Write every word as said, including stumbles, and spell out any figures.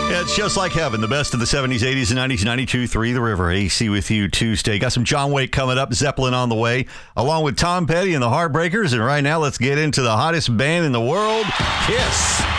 Yeah, it's just like heaven. The best of the seventies, eighties, and nineties, ninety-two point three The River. A C with you Tuesday. Got some John Waite coming up, Zeppelin on the way, along with Tom Petty and the Heartbreakers. And right now, let's get into the hottest band in the world, Kiss.